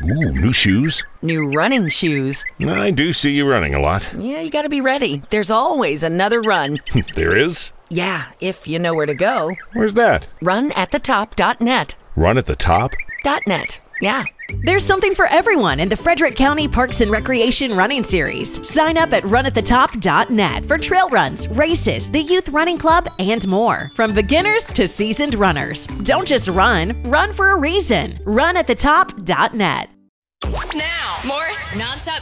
Ooh, new shoes? New running shoes. I do see you running a lot. Yeah, you gotta be ready. There's always another run. There is? Yeah, if you know where to go. Where's that? Runathetop.net. Run at the top? .net. Yeah. There's something for everyone in the Frederick County Parks and Recreation Running Series. Sign up at runathetop.net for trail runs, races, the Youth Running Club, and more. From beginners to seasoned runners. Don't just run for a reason. Runathetop.net. Now, more nonstop